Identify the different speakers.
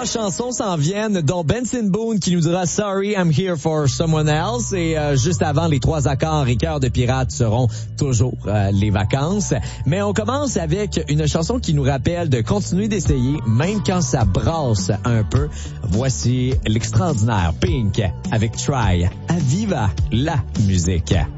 Speaker 1: chansons s'en viennent, dont Benson Boone qui nous dira Sorry, I'm here for someone else. Et juste avant, les 3 accords et cœurs de pirate seront toujours les vacances. Mais on commence avec une chanson qui nous rappelle de continuer d'essayer, même quand ça brasse un peu. Voici l'extraordinaire Pink avec Try. À Viva la musique.